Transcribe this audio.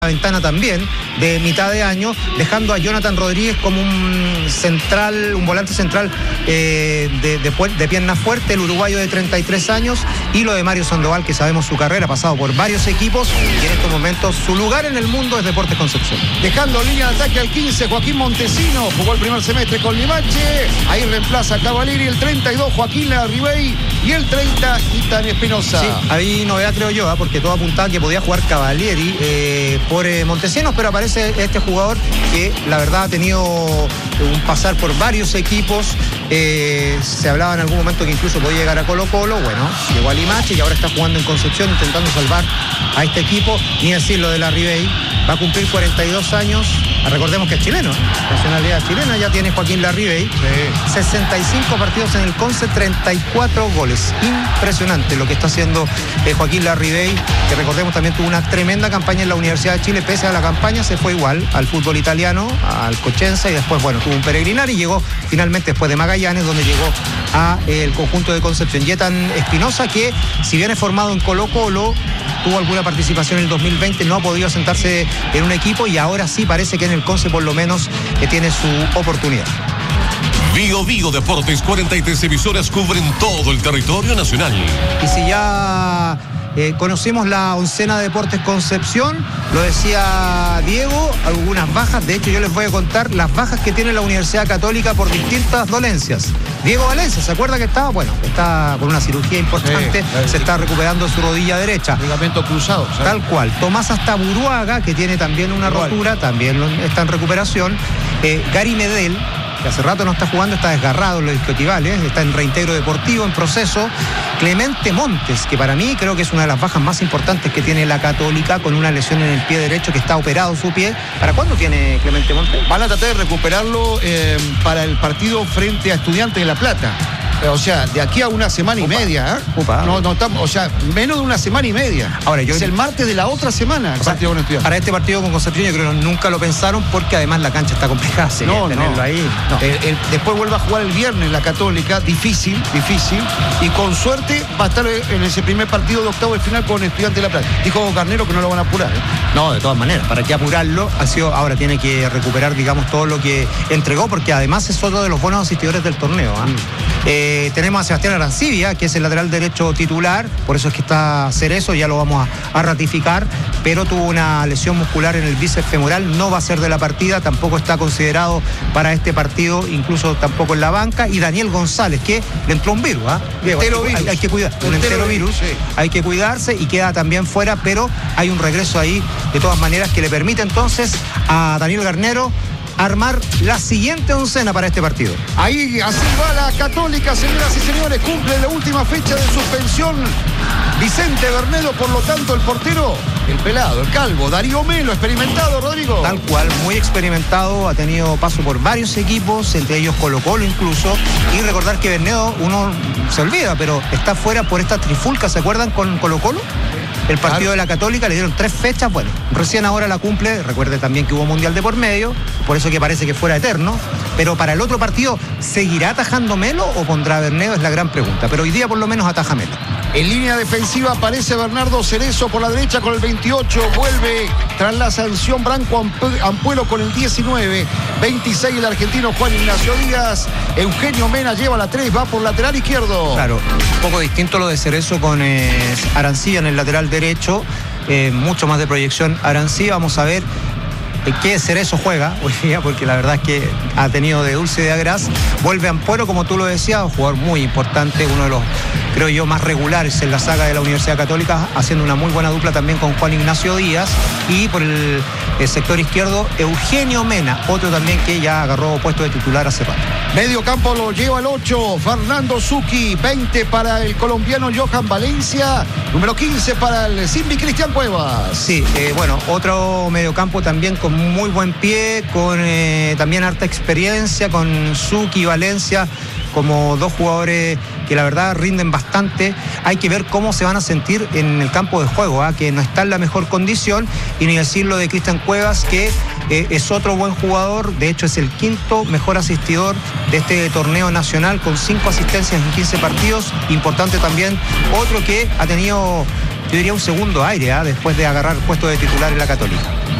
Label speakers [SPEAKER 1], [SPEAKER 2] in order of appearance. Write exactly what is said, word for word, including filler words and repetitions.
[SPEAKER 1] ventana también de mitad de año, dejando a Jonathan Rodríguez como un central, un volante central eh, de, de, de pierna fuerte, el uruguayo de treinta y tres años, y lo de Mario Sandoval, que sabemos su carrera, ha pasado por varios equipos y en estos momentos su lugar en el mundo es Deportes Concepción.
[SPEAKER 2] Dejando línea de ataque al quince, Joaquín Montesino, jugó el primer semestre con Limache, ahí reemplaza a Cavalieri, el treinta y dos Joaquín Larribey y el treinta Itán Espinosa.
[SPEAKER 1] Sí, hay novedad creo yo, ¿eh? porque todo apuntaba que podía jugar Cavalieri eh, por eh, Montesinos, pero aparece este jugador que la verdad ha tenido un pasar por varios equipos, eh, se hablaba en algún momento que incluso podía llegar a Colo Colo, bueno, llegó a Limache y ahora está jugando en Concepción intentando salvar a este equipo, ni decir lo de Larribey, va a cumplir cuarenta y dos años, recordemos que es chileno, nacionalidad chilena, ya tiene Joaquín Larribey, sí. sesenta y cinco partidos en el Conce, treinta y cuatro goles, impresionante lo que está haciendo eh, Joaquín Larribey, que recordemos también tuvo una tremenda campaña en la Universidad de Chile, pese a la campaña se fue igual al fútbol italiano, al Cochenza, y después bueno, tuvo un peregrinar y llegó finalmente después de Magallanes, donde llegó a eh, el conjunto de Concepción. Yetan Espinosa, que si bien es formado en Colo Colo, tuvo alguna participación en el dos mil veinte, no ha podido asentarse en un equipo y ahora sí parece que en el Conce por lo menos que tiene su oportunidad.
[SPEAKER 3] Vigo Vigo Deportes, cuarenta y tres emisoras cubren todo el territorio nacional.
[SPEAKER 1] Y si ya eh, conocimos la oncena de Deportes Concepción, lo decía Diego, algunas bajas, de hecho yo les voy a contar las bajas que tiene la Universidad Católica por distintas dolencias. Diego Valencia, ¿se acuerda que estaba? Bueno, está con una cirugía importante, sí, se está recuperando su rodilla derecha.
[SPEAKER 2] Ligamento cruzado. ¿Sabes?
[SPEAKER 1] Tal cual. Tomás Astaburuaga, que tiene también una Igual. rotura, también está en recuperación. Eh, Gary Medel, que hace rato no está jugando, está desgarrado en los isquiotibiales, está en reintegro deportivo, en proceso. Clemente Montes, que para mí creo que es una de las bajas más importantes que tiene la Católica, con una lesión en el pie derecho, que está operado su pie. ¿Para cuándo tiene Clemente Montes?
[SPEAKER 2] Van a tratar de recuperarlo eh, para el partido frente a Estudiantes de La Plata. O sea, de aquí a una semana Upa. y media, ¿eh?
[SPEAKER 1] Upa.
[SPEAKER 2] No, no estamos, o sea, menos de una semana y media. Ahora, yo es el martes de la otra semana el
[SPEAKER 1] o sea,
[SPEAKER 2] partido con Estudiantes.
[SPEAKER 1] Para este partido con Concepción yo creo que nunca lo pensaron, porque además la cancha está complicada.
[SPEAKER 2] No,
[SPEAKER 1] tenerlo
[SPEAKER 2] no.
[SPEAKER 1] ahí.
[SPEAKER 2] No. El, el, después vuelve a jugar el viernes la Católica, difícil, difícil. Y con suerte va a estar en ese primer partido de octavo de final con Estudiantes de La Plata. Dijo Carnero que no lo van a apurar, ¿eh?
[SPEAKER 1] No, de todas maneras, ¿para qué apurarlo? Ha sido, ahora tiene que recuperar, digamos, todo lo que entregó, porque además es otro de los buenos asistidores del torneo. ¿eh? Mm. Eh, tenemos a Sebastián Arancibia, que es el lateral derecho titular, por eso es que está Cerezo, ya lo vamos a, a ratificar, pero tuvo una lesión muscular en el bíceps femoral, no va a ser de la partida, tampoco está considerado para este partido, incluso tampoco en la banca. Y Daniel González, que le entró un virus, ¿eh? hay, hay, hay que cuidar, un entero virus, sí. hay que cuidarse y queda también fuera, pero hay un regreso ahí de todas maneras que le permite entonces a Daniel Garnero armar la siguiente oncena para este partido.
[SPEAKER 2] Ahí, así va la Católica, señoras y señores, cumple la última fecha de suspensión Vicente Bernedo, por lo tanto el portero, el pelado, el calvo, Darío Melo, experimentado, Rodrigo.
[SPEAKER 1] Tal cual, muy experimentado, ha tenido paso por varios equipos, entre ellos Colo Colo incluso, y recordar que Bernedo, uno se olvida, pero está fuera por esta trifulca, ¿se acuerdan con Colo Colo? El partido claro. de la Católica, le dieron tres fechas, bueno, recién ahora la cumple, recuerde también que hubo Mundial de por medio, por eso que parece que fuera eterno, pero para el otro partido, ¿seguirá atajando Melo o pondrá Bernedo? Es la gran pregunta, pero hoy día por lo menos ataja Melo.
[SPEAKER 2] En línea defensiva aparece Bernardo Cerezo por la derecha con el veintiocho, vuelve tras la sanción Branco Ampuelo con el diecinueve, veintiséis el argentino Juan Ignacio Díaz, Eugenio Mena lleva la tres, va por lateral izquierdo.
[SPEAKER 1] Claro, un poco distinto lo de Cerezo con eh, Arancibia en el lateral derecho, eh, mucho más de proyección Arancibia, vamos a ver qué Cerezo juega hoy día, porque la verdad es que ha tenido de dulce y de agraz. Vuelve Ampuero, como tú lo decías, un jugador muy importante, uno de los, creo yo, más regulares en la saga de la Universidad Católica, haciendo una muy buena dupla también con Juan Ignacio Díaz. Y por el, el sector izquierdo, Eugenio Mena, otro también que ya agarró puesto de titular hace rato.
[SPEAKER 2] Medio campo lo lleva el ocho, Fernando Zucchi, veinte para el colombiano Johan Valencia, número quince para el Simbi Cristian Cuevas.
[SPEAKER 1] Sí, eh, bueno, otro mediocampo también con muy buen pie, con eh, también harta experiencia, con Zucchi y Valencia como dos jugadores que la verdad rinden bastante. Hay que ver cómo se van a sentir en el campo de juego, ¿eh? que no está en la mejor condición, y ni decirlo de Cristian Cuevas, que eh, es otro buen jugador, de hecho es el quinto mejor asistidor de este torneo nacional, con cinco asistencias en quince partidos. Importante también, otro que ha tenido, yo diría, un segundo aire, ¿eh? después de agarrar puesto de titular en la Católica.